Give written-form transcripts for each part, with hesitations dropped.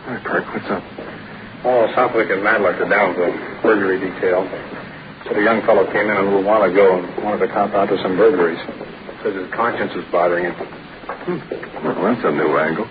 Hi, Perk. What's up? Oh, Southwick and Madlock are down to the burglary detail. Said a young fellow came in a little while ago and wanted to cop out to some burglaries. Says his conscience is bothering him. Well, that's a new angle.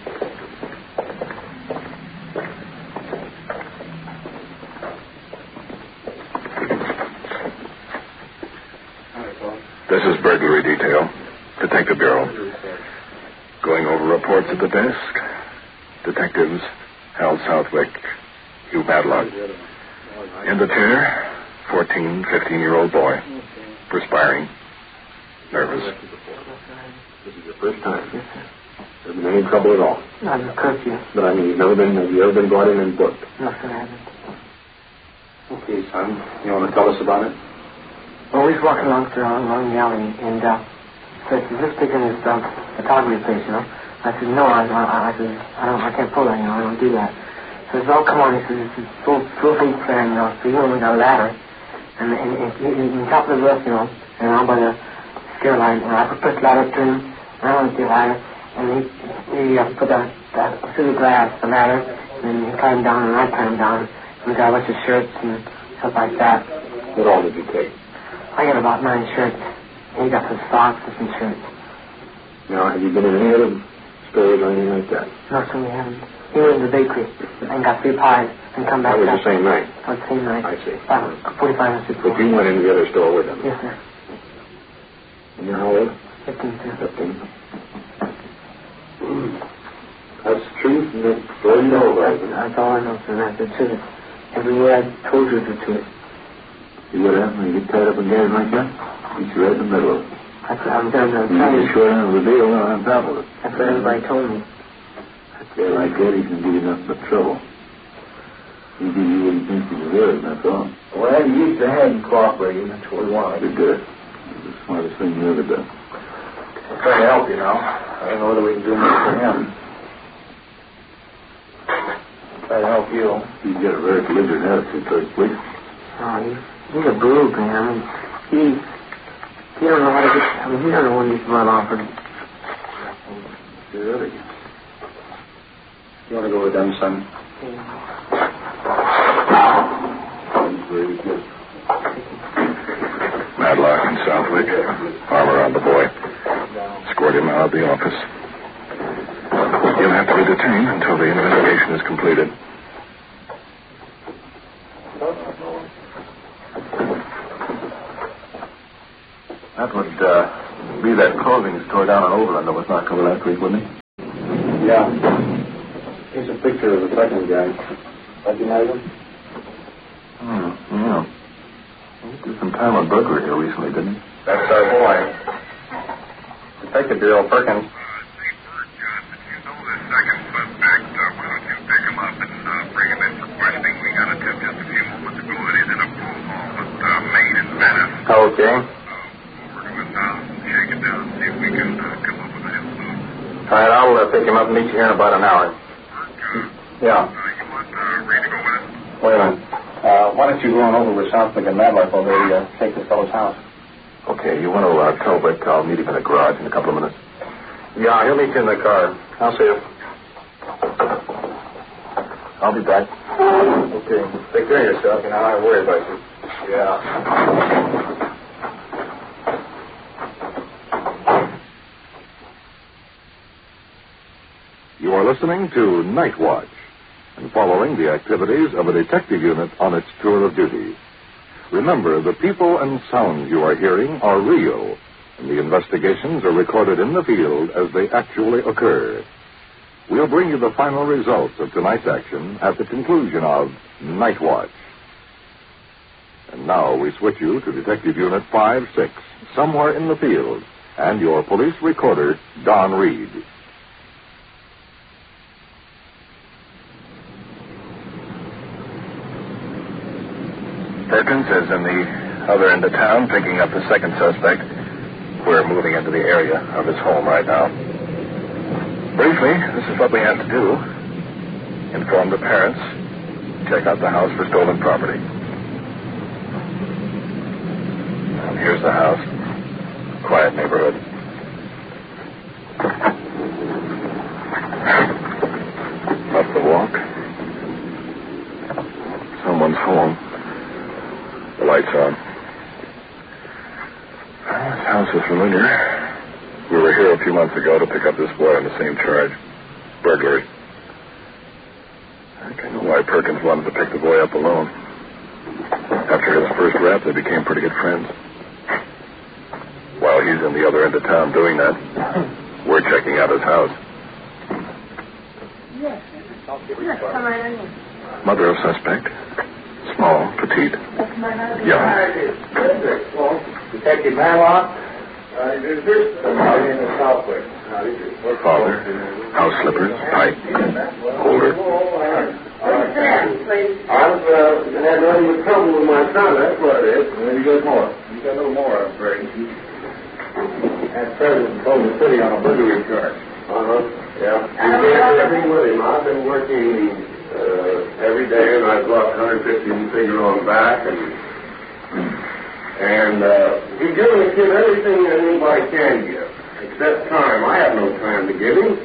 This is burglary detail. Detective Bureau. Going over reports at the desk. Detectives Hal Southwick, Hugh Madlock. In the chair, 14, 15-year-old boy. Perspiring. Nervous. This is your first time? Yes, sir. There been any trouble at all? Not in curfew. But I mean, have you ever been brought in and booked? No, sir, I haven't. Okay, son. You want to tell us about it? Well, we was walking along the alley, and said, "Is this picking this photography place, you know?" I said, "No, I said, I can't pull that, you know, I don't do that." He says, "Oh, come on," he says, "it's full feet plan, you know, so you only got a ladder, and on top of the roof, you know, and around by the stair line, and I put the ladder to him, and I went to the ladder, and he put that through the glass, the ladder, and he climbed down, and I climbed down, and we got a bunch of shirts and stuff like that." What all did you take? I got about 9 shirts. And he got some socks and some shirts. Now, have you been in any other stores or anything like that? No, sir, we haven't. He went to the bakery and got 3 pies and come back. That was the same night? That was the same night. I see. 45 minutes before. But you went into the other store with him? Yes, sir. And you're how old? 15, sir. 15. That's the truth, and that's all you know about it. That's all I know, sir. That's the truth. Every word I told you the truth. See what happens when you get tied up in gas like that? It's right in the middle. That's what I'm telling you. You get short end of the deal on top of it. That's what everybody told me. A guy like that, he can give you nothing but trouble. He give you what he thinks he deserves, that's all. Well, you used to have him cooperating. That's what we wanted. You're good. It's the smartest thing you ever done. We're trying to help you now. I don't know whether we can do much for him. Try to help you. He's got a very belligerent attitude towards police. Oh, he's a brute, man. I mean, he don't know how to get... I mean, he don't know when he's run off. Really? You want to go with them, son? Very good. Madlock and Southwick, arm around the boy. Escort him out of the office. He'll have to be detained until the investigation is completed. That would be that clothing store down in Overland that was knocked over last week, wouldn't he? Yeah. Here's a picture of the second guy. Recognize him? Yeah. He did some time on burglary here recently, didn't he? That's our boy. Detective Bureau, Perkins. Say, Bert, John, did you know the second suspect? Why don't you pick him up and bring him in for questioning? We got a tip just a few moments ago that he's in a pool hall with Maine and Venice. Okay. Over to his house and shake it down, see if we can come up with a hit soon. All right, I'll pick him up and meet you here in about an hour. Bert, Yeah. you want Reed to go with us? Wait a minute. Why don't you go on over with Southwick and Madlock while they take this fellow's house? Okay, you want to tell Vic I'll meet him in the garage in a couple of minutes? Yeah, he'll meet you in the car. I'll see you. I'll be back. Okay. Take care of yourself. You know, I worry about you. Yeah. You are listening to Night Watch and following the activities of a detective unit on its tour of duty. Remember, the people and sounds you are hearing are real, and the investigations are recorded in the field as they actually occur. We'll bring you the final results of tonight's action at the conclusion of Night Watch. And now we switch you to Detective Unit 5-6, somewhere in the field, and your police recorder, Don Reed. Perkins is in the other end of town picking up the second suspect. We're moving into the area of his home right now. Briefly, this is what we have to do. Inform the parents. Check out the house for stolen property. And here's the house. Quiet neighborhood. Up the walk. lights on. This house is familiar. We were here a few months ago to pick up this boy on the same charge. Burglary. I think I know why Perkins wanted to pick the boy up alone. After his first rap, they became pretty good friends. While he's in the other end of town doing that, we're checking out his house. Yes, come right in. Mother of suspect. Small, petite, young. Detective Matlock. Father, house slippers, pipe, holder. What's that, please? I've had nothing but trouble with my son, that's what it is. Maybe you got more. You got a little more, I'm afraid. That president told the city on a burglary charge. Yeah. You can't do everything with him. I've been working every day, and I've lost 150 figure on back, and he's giving the kid everything that anybody can give, except time. I have no time to give him.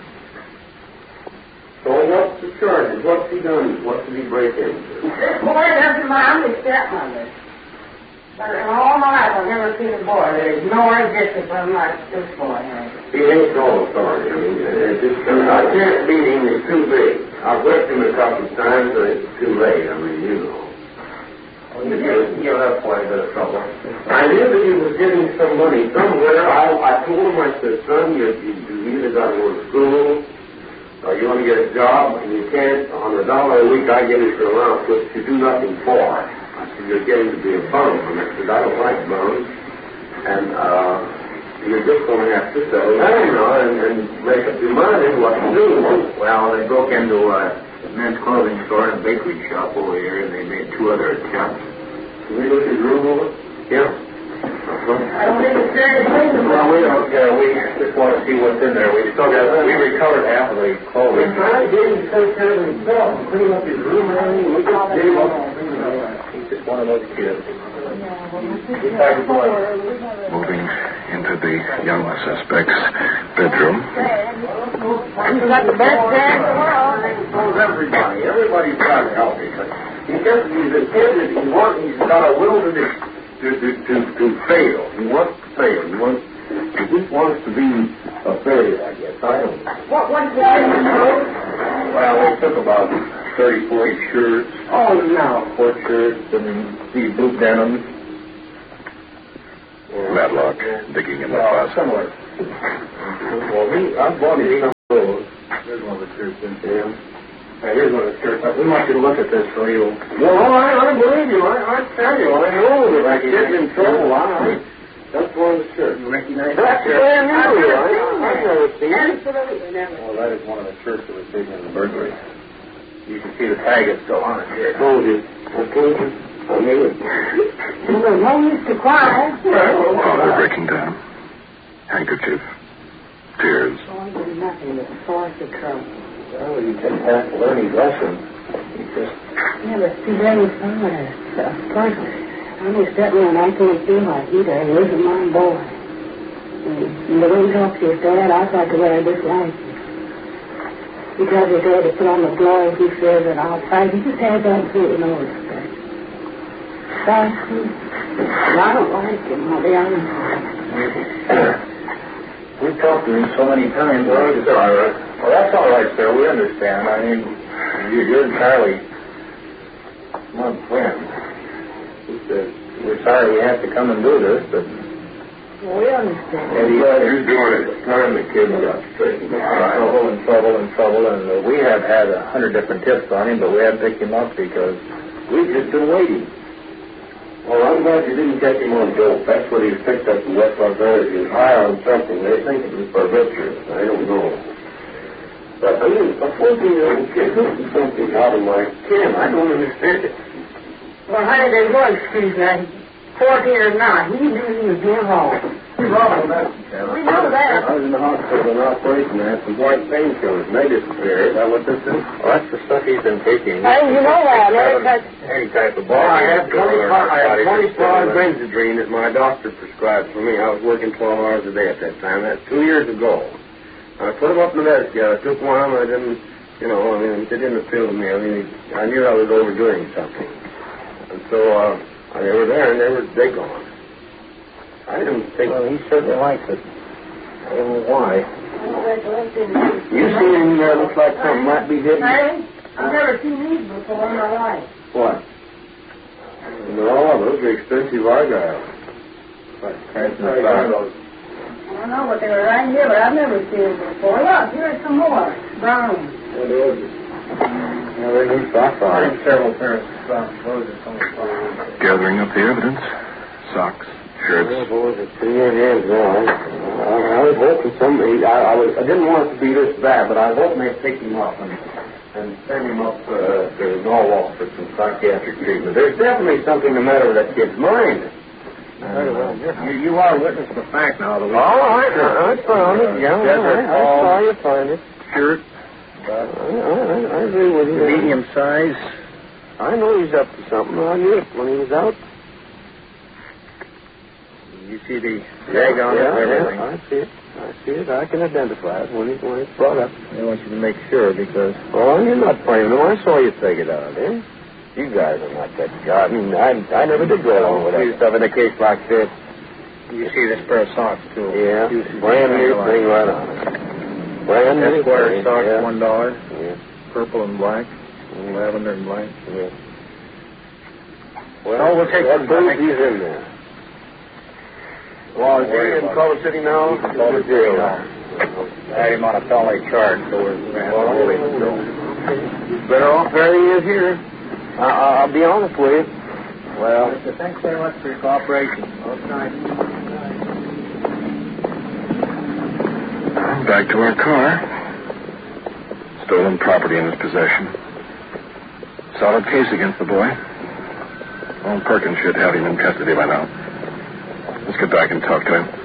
So what's the charges? What's he done? What did he break into? This boy doesn't mind his stepmother. But in all my life, I've never seen a boy that is more disciplined like this boy has. He ain't no authority. I mean, I can't beat him. He's too big. I've whipped him a couple of times, but it's too late. I mean, you know. You'll have quite a bit of trouble. I knew that he was getting some money somewhere. I told him, I said, son, you either got to go to school or you want to get a job, and you can't. On $1 a week, I give you for allowance, which you do nothing for. I said, you're getting to be a bum. And I said, I don't like bums. And you're just going to have to settle down, you know, and make up your mind what to do. Well, they broke into a men's clothing store and a bakery shop over here, and they made 2 other attempts. Can we look at your room over? Yeah. I don't think it's very clean. Well, we don't care. We just want to see what's in there. We recovered half of the clothing. We're trying to get him to take care of himself and clean up his room and everything. We just gave up. He's just one of those kids. Moving into the young suspect's bedroom. You got the best dad in the world. Everybody. Everybody's trying to help him. He's a kid that he's got a will to fail. He wants to fail. He just wants to be a failure, I guess. I don't know. What did you do? Well, we took about 30, 40 shirts. Oh, no. 4 shirts and these blue denims. Matlock digging in the closet. Somewhere. Well, I've bought him some of those. Here's one of the shirts in here. Here's one of the shirts. We want you to look at this for you. Well, I believe you. I tell you. I know that I get in trouble. That's one of the shirts. You recognize That's that shirt? brand new. I've never seen it. Absolutely never. Well, that is one of the shirts that was taken in the burglary. You can see the tag is still on it here. Told you. I told you. I knew it. There's no use to cry. Father breaking down. Handkerchief. Tears. Oh, there's nothing but source of trouble. Well, you just have to learn his lesson. You just... Yeah, but see, there was somewhere. Of course, I'm a stepmother and I can't feel like he does. He isn't my boy. And the way he talks to his dad, I thought the way I dislike him. He tells his dad to put on the gloves, he says, and I'll fight. He just has absolutely no respect. And I don't like him, I'll be honest. We've talked to him so many times. Well, it's all right. Well, that's all right, sir. We understand. I mean, you're entirely my friend. We're sorry we have to come and do this, but... Well, we understand. And You're doing it. It's time the kid got straightened out. Trouble, and we have had 100 different tips on him, but we haven't picked him up because We've just been waiting. Well, I'm glad you didn't catch him on dope. That's what he was picked up in West Barbados. He was high on something. They think it was barbiturates. I don't know. But I mean, a 14-year-old kid hooking something out of my can. I don't understand it. Well, honey, there's no excuse that. 14 or not, he knew he was being wrong. We know that. I was in the hospital in operation. I had some white painkillers. And they disappeared. Is that what this is? well, that's the stuff he's been taking. Hey, you know that. Any type of ball. I had 25 Benzedrine that my doctor prescribed for me. I was working 12 hours a day at that time. That's 2 years ago. I put them up in the medicine. I took one. I didn't, it didn't appeal to me. I mean, I knew I was overdoing something. And so They were there and they gone. I didn't think... Well, he certainly likes it. I don't know why. You seen him there? Looks like something might be hidden. I've never seen these before in my life. What? No, those are expensive argyles. I don't know what they were right here, but I've never seen them before. Look, here's some more. Brown. What is it? Yeah, they're new socks on. Several pairs of socks. Those are some of the Gathering up the evidence. Socks, shirts. Yeah, boys, it's in your hands now. I was hoping somebody... I didn't want it to be this bad, but I was hoping they'd pick him up and send him up to Norwalk for some psychiatric treatment. There's definitely something the matter with that kid's mind. You are witness to the fact now. All right, I found it. Yeah, I saw you find it. Shirt. I agree with you. Medium size. I know he's up to something. I knew it when he was out. You see the tag on it and everything. I see it. I can identify it when it's brought up. I want you to make sure because... Oh, you're not playing them. I saw you take it out, eh? You guys are not that guy. I mean, I never did go along with that stuff in a case like this. You see this pair of socks, too. Yeah, brand new thing right on it. Brand new Esquire socks, yeah. $1. Yeah. Purple and black. Lavender and black. Yeah. Well, we'll take what them. booth he's in there. Well, is he in Culver City now? Culver City now. I had him on a felony charge, so we're going to have to hold him. Better off there he is here. I'll be honest with you. Well, Thanks very much for your cooperation. Back to our car. Stolen property in his possession. Solid case against the boy. Old Perkins should have him in custody by now. Let's get back and talk to him.